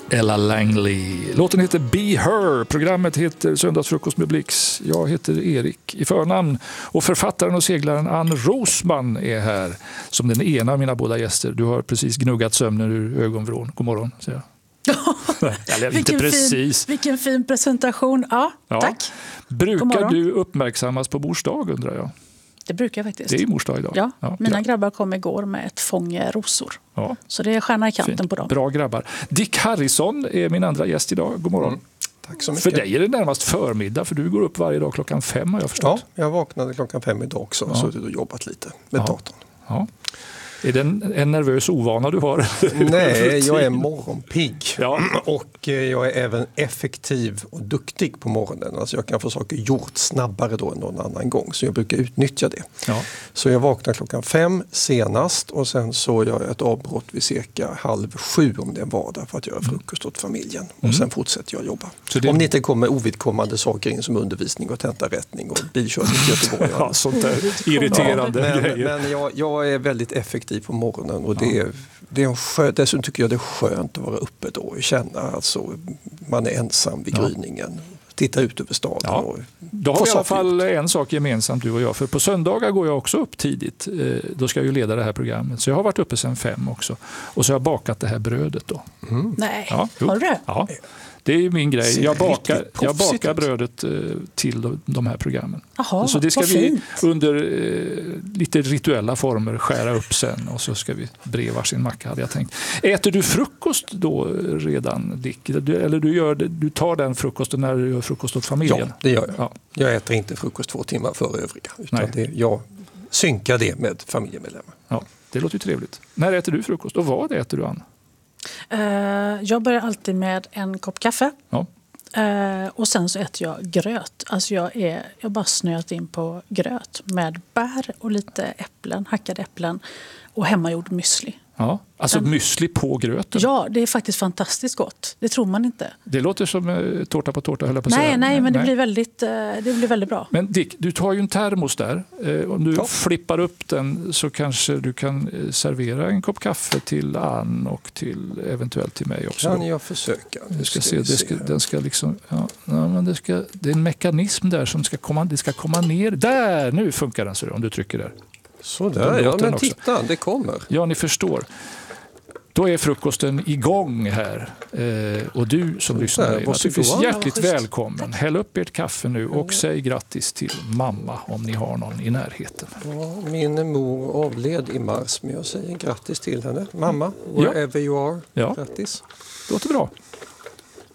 Ella Langley. Låten heter Be Her. Programmet heter Söndagsfrukost med Blix. Jag heter Erik i förnamn. Och författaren och seglaren Ann Rosman är här som den ena av mina båda gäster. Du har precis gnuggat sömnen ur ögonvrån. God morgon, säger jag. Eller inte precis. Vilken fin presentation. Ja, tack. Brukar du uppmärksammas på mors dag, undrar jag? Det brukar jag faktiskt. Det är mors dag idag. Ja, mina grabbar kom igår med ett fång rosor. Ja. Så det är stjärna i kanten på dem. Bra grabbar. Dick Harrison är min andra gäst idag. God morgon. Tack så mycket. För dig är det närmast förmiddag, för du går upp varje dag 5:00 har jag förstått. Ja, jag vaknade 5:00 idag också och suttit och jobbat lite med datorn. Ja. Är det en nervös ovana du har? Nej, jag är morgonpigg. Ja. Och jag är även effektiv och duktig på morgonen. Alltså jag kan få saker gjort snabbare då än någon annan gång. Så jag brukar utnyttja det. Ja. Så jag vaknar 5:00 senast och sen så gör jag ett avbrott vid cirka 6:30 om det är en vardag för att göra frukost åt familjen. Och sen fortsätter jag jobba. Om det inte kommer ovidkommande saker in som undervisning och tentarättning och bilkörning till Göteborg. Ja, sånt där irriterande grejer. Men jag är väldigt effektiv på morgonen och det är dessutom tycker jag det är skönt att vara uppe då och känna alltså man är ensam vid gryningen. Titta ut över staden. Ja. Då har vi i alla fall en sak gemensamt du och jag. För på söndagar går jag också upp tidigt. Då ska jag ju leda det här programmet. Så jag har varit uppe sedan 5 också. Och så har jag bakat det här brödet då. Nej, har du det? Ja. Det är min grej. Jag bakar brödet till de här programmen. Aha, så det ska vi under lite rituella former skära upp sen och så ska vi bre varsin macka, hade jag tänkt. Äter du frukost då redan, Dick? Eller du tar den frukosten när du gör frukost åt familjen? Ja, det gör jag. Ja. Jag äter inte frukost 2 timmar före övriga. Utan jag synkar det med familjemedlemmar. Ja, det låter ju trevligt. När äter du frukost och vad äter du, Ann? Jag börjar alltid med en kopp kaffe. Ja. Och sen så äter jag gröt. Alltså jag bara snöat in på gröt med bär och lite äpplen, hackade äpplen och hemmagjord müsli. Ja, alltså müsli på gröten. Ja, det är faktiskt fantastiskt gott. Det tror man inte. Det låter som tårta på tårta, höll jag på att säga. Nej, men det blir väldigt bra. Men Dick, du tar ju en termos där. Om du flippar upp den så kanske du kan servera en kopp kaffe till Ann och eventuellt till mig också. Kan jag försöka? Det är en mekanism där som ska komma ner. Där, nu funkar den så om du trycker där. Så där, men titta, det kommer. Ja, ni förstår. Då är frukosten igång här. Och du som lyssnar är naturligtvis hjärtligt välkommen. Häll upp ert kaffe nu och säg grattis till mamma om ni har någon i närheten. Ja, min mor avled i mars, men jag säger grattis till henne. Mamma, wherever you are. Ja. Grattis. Låter bra.